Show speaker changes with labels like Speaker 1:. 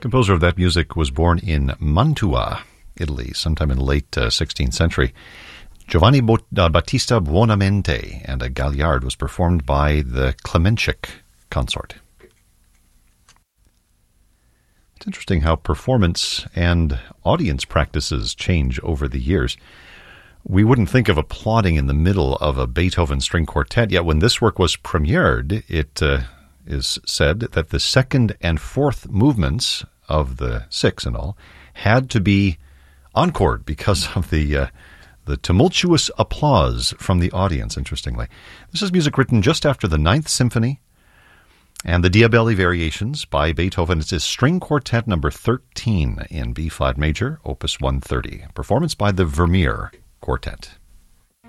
Speaker 1: Composer of that music was born in Mantua, Italy, sometime in the late 16th century. Giovanni Battista Buonamente, and a Galliard was performed by the Klemenchik consort. It's interesting how performance and audience practices change over the years. We wouldn't think of applauding in the middle of a Beethoven string quartet, yet when this work was premiered, it is said that the second and fourth movements of the six and all had to be encored because of the tumultuous applause from the audience, interestingly. This is music written just after the Ninth Symphony and the Diabelli Variations by Beethoven. It's his String Quartet number 13 in B-flat major, opus 130. Performance by the Vermeer Quartet.